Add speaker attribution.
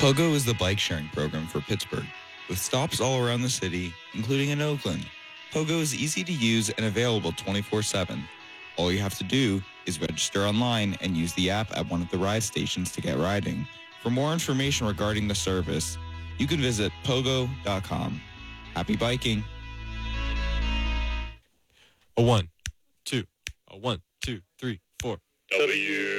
Speaker 1: Pogo is the bike sharing program for Pittsburgh, with stops all around the city, including in Oakland. Pogo is easy to use and available 24/7. All you have to do is register online and use the app at one of the ride stations to get riding. For more information regarding the service, you can visit pogo.com. Happy biking.
Speaker 2: A 1, 2, a 1, 2, 3, 4.
Speaker 3: W.